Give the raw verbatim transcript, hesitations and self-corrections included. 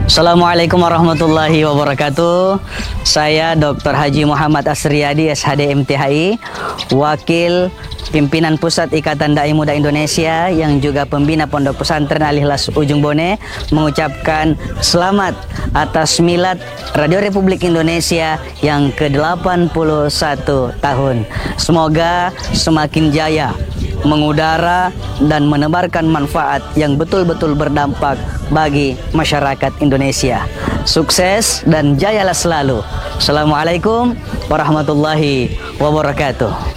Assalamualaikum warahmatullahi wabarakatuh. Saya doktor Haji Muhammad Asriyadi, S H D M T H I, Wakil Pimpinan Pusat Ikatan Dai Muda Indonesia yang juga pembina Pondok Pesantren Al-Ikhlas Ujung Bone, mengucapkan selamat atas milad Radio Republik Indonesia yang ke delapan puluh satu tahun. Semoga semakin jaya mengudara dan menebarkan manfaat yang betul-betul berdampak bagi masyarakat Indonesia. Sukses dan jayalah selalu. Assalamualaikum warahmatullahi wabarakatuh.